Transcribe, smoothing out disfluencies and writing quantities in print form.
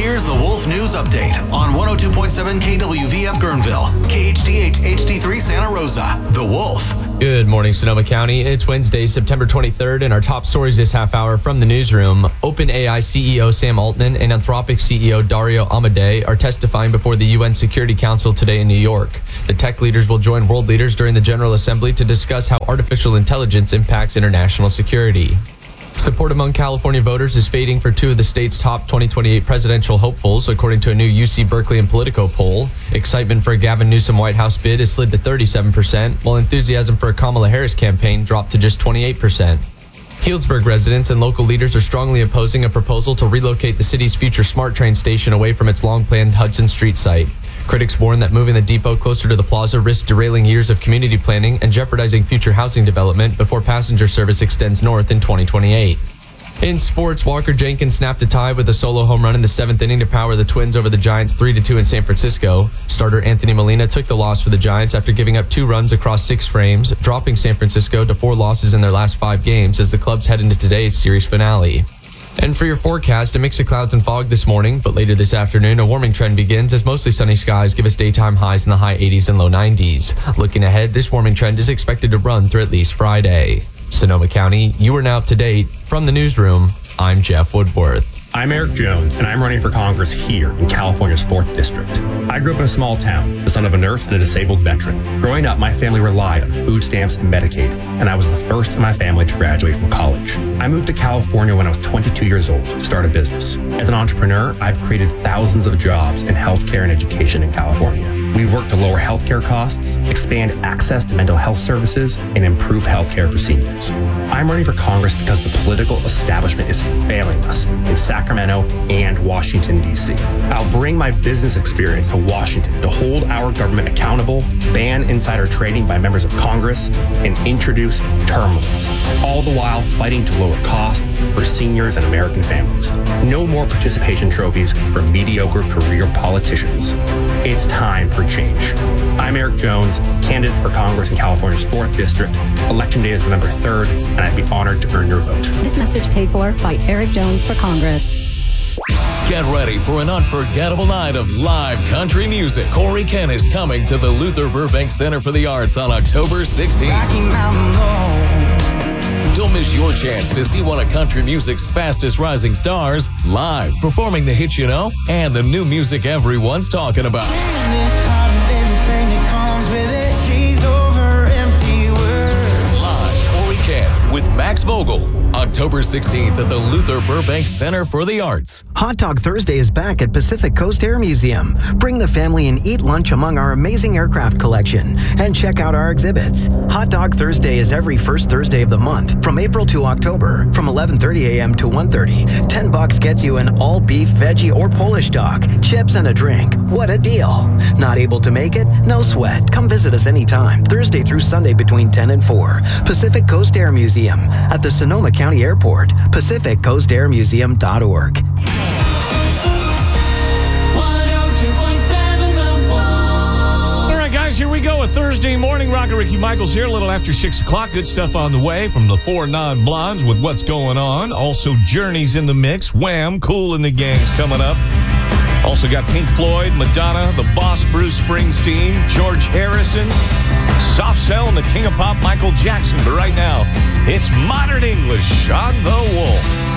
Here's the Wolf News Update on 102.7 KWVF Guerneville, KHDH HD3 Santa Rosa. The Wolf. Good morning, Sonoma County. It's Wednesday, September 23rd, and our top stories this half hour from the newsroom. OpenAI CEO Sam Altman and Anthropic CEO Dario Amodei are testifying before the UN Security Council today in New York. The tech leaders will join world leaders during the General Assembly to discuss how artificial intelligence impacts international security. Support among California voters is fading for two of the state's top 2028 presidential hopefuls, according to a new UC Berkeley and Politico poll. Excitement for a Gavin Newsom White House bid has slid to 37%, while enthusiasm for a Kamala Harris campaign dropped to just 28%. Healdsburg residents and local leaders are strongly opposing a proposal to relocate the city's future SMART train station away from its long-planned Hudson Street site. Critics warn that moving the depot closer to the plaza risks derailing years of community planning and jeopardizing future housing development before passenger service extends north in 2028. In sports, Walker Jenkins snapped a tie with a solo home run in the seventh inning to power the Twins over the Giants 3-2 in San Francisco. Starter Anthony Molina took the loss for the Giants after giving up 2 runs across 6 frames, dropping San Francisco to 4 losses in their last 5 games as the clubs head into today's series finale. And for your forecast, a mix of clouds and fog this morning, but later this afternoon, a warming trend begins as mostly sunny skies give us daytime highs in the high 80s and low 90s. Looking ahead, this warming trend is expected to run through at least Friday. Sonoma County, you are now up to date. From the newsroom, I'm Jeff Woodworth. I'm Eric Jones, and I'm running for Congress here in California's 4th District. I grew up in a small town, the son of a nurse and a disabled veteran. Growing up, my family relied on food stamps and Medicaid, and I was the first in my family to graduate from college. I moved to California when I was 22 years old to start a business. As an entrepreneur, I've created thousands of jobs in healthcare and education in California. We've worked to lower healthcare costs, expand access to mental health services, and improve healthcare for seniors. I'm running for Congress because the political establishment is failing us in Sacramento and Washington, D.C. I'll bring my business experience to Washington to hold our government accountable, ban insider trading by members of Congress, and introduce term limits, all the while fighting to lower costs for seniors and American families. No more participation trophies for mediocre career politicians. It's time for change. I'm Eric Jones, candidate for Congress in California's 4th District. Election day is November 3rd, and I'd be honored to earn your vote. This message paid for by Eric Jones for Congress. Get ready for an unforgettable night of live country music. Corey Kent is coming to the Luther Burbank Center for the Arts on October 16th. Don't miss your chance to see one of country music's fastest rising stars live, performing the hits you know and the new music everyone's talking about. Live, Corey Kent with Max Vogel, October 16th at the Luther Burbank Center for the Arts. Hot Dog Thursday is back at Pacific Coast Air Museum. Bring the family and eat lunch among our amazing aircraft collection and check out our exhibits. Hot Dog Thursday is every first Thursday of the month from April to October from 11:30 a.m. to 1:30. $10 gets you an all beef, veggie, or Polish dog, chips, and a drink. What a deal. Not able to make it? No sweat. Come visit us anytime, Thursday through Sunday between 10 and 4. Pacific Coast Air Museum at the Sonoma County Airport, pacificcoastairmuseum.org. Here we go, a Thursday morning. Rocket Ricky Michaels here, a little after 6 o'clock. Good stuff on the way from the 4 Non-Blondes with What's Going On. Also, Journey's in the mix. Wham! Cool in the Gang's coming up. Also got Pink Floyd, Madonna, The Boss, Bruce Springsteen, George Harrison, Soft Cell, and the King of Pop, Michael Jackson. But right now, it's Modern English on The Wolf.